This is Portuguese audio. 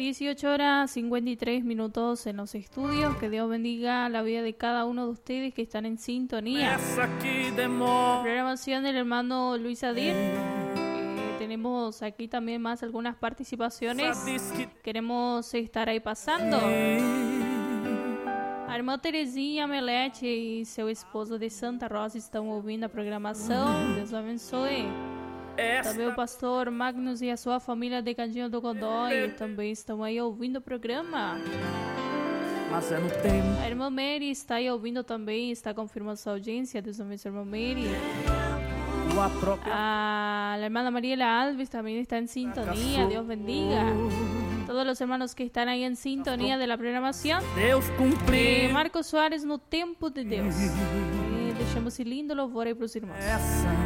18 horas 53 minutos en los estudios. Que Dios bendiga la vida de cada uno de ustedes que están en sintonía. La programación del hermano Luis Adir. Tenemos aquí también más algunas participaciones. Queremos estar aí passando. A irmã Terezinha Melete e seu esposo de Santa Rosa estão ouvindo a programação. Deus abençoe. Também o pastor Magnus e a sua família de Candinho do Godói também estão aí ouvindo o programa. A irmã Mary está aí ouvindo também, está confirmando sua audiência. Deus abençoe, irmã Mary. A la hermana Mariela Alves también está en sintonía. Dios bendiga. Todos los hermanos que están ahí en sintonía de la programación. Marcos Soares no Tempo de Deus. Deixamos esse lindo louvor aí para os irmãos.